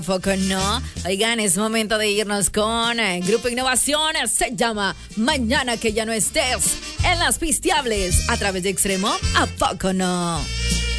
Foco no. Oigan, es momento de irnos con Grupo Innovación. Se llama Mañana que ya no estés en las pisteables a través de Extremo. ¿A poco no?